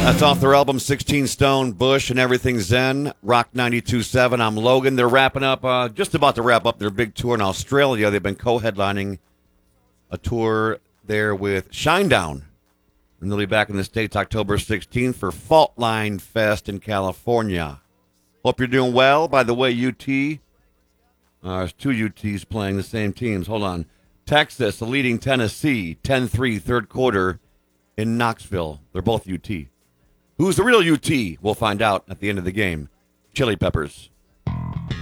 That's off their album 16 Stone, Bush, and Everything Zen. Rock 92.7. I'm Logan. They're wrapping up, just about to wrap up their big tour in Australia. They've been co-headlining a tour there with Shinedown. And they'll be back in the States October 16th for Fault Line Fest in California. Hope you're doing well. By the way, UT, there's two UTs playing the same teams. Hold on. Texas leading Tennessee 10-3 third quarter in Knoxville. They're both UT. Who's the real UT? We'll find out at the end of the game. Chili Peppers.